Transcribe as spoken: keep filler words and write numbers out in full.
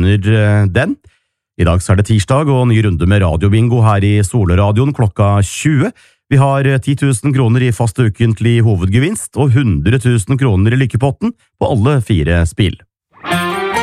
vinner eh, den. I dag så er det tirsdag, og ny runde med radiobingo her i Solradioen klokka tjue. Vi har ti tusen kroner i fast ukentlig hovedgevinst og hundre tusen kroner i lykkepotten på alle fire spill.